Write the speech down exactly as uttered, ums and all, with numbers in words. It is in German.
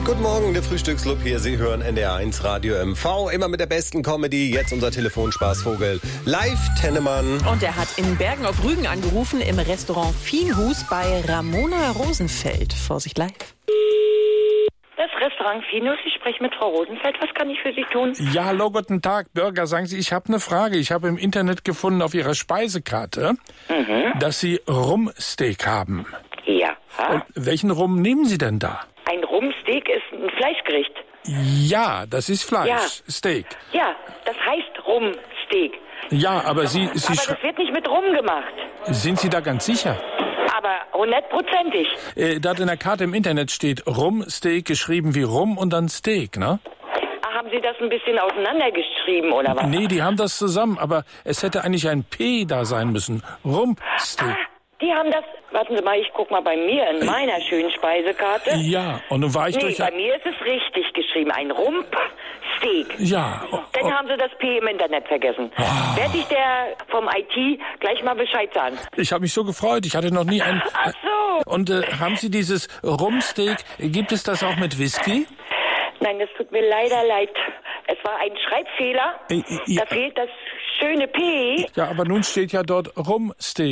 Guten Morgen, der Frühstücksclub hier. Sie hören N D R eins Radio M V. Immer mit der besten Comedy. Jetzt unser Telefonspaßvogel Live Tennemann. Und er hat in Bergen auf Rügen angerufen im Restaurant Fienhus bei Ramona Rosenfeld. Vorsicht live. Das Restaurant Fienhus, ich spreche mit Frau Rosenfeld. Was kann ich für Sie tun? Ja, hallo, guten Tag, Bürger. Sagen Sie, ich habe eine Frage. Ich habe im Internet gefunden auf Ihrer Speisekarte, mhm. dass Sie Rumsteak haben. Ja. Und welchen Rum nehmen Sie denn da? Ein Rumsteak ist ein Fleischgericht. Ja, das ist Fleisch. Ja. Steak. Ja, das heißt Rumsteak. Ja, aber Sie... Sie aber das wird nicht mit Rum gemacht. Sind Sie da ganz sicher? Aber hundertprozentig. Äh, da in der Karte im Internet steht Rumsteak, geschrieben wie Rum und dann Steak, ne? Ach, haben Sie das ein bisschen auseinandergeschrieben, oder was? Nee, die haben das zusammen, aber es hätte eigentlich ein P da sein müssen. Rumsteak. Ah, die haben das... Warten Sie mal, ich guck mal bei mir in meiner schönen Speisekarte. Ja, und nun war ich nee, durch... bei mir ist es richtig geschrieben. Ein Rumpsteak. Ja. Oh, Dann oh. haben Sie das P im Internet vergessen. Oh. Werde ich der vom I T gleich mal Bescheid sagen. Ich habe mich so gefreut. Ich hatte noch nie ein... Ach so. Und äh, haben Sie dieses Rumsteak, gibt es das auch mit Whisky? Nein, das tut mir leider leid. Es war ein Schreibfehler. Äh, ja. Da fehlt das schöne P. Ja, aber nun steht ja dort Rumsteak.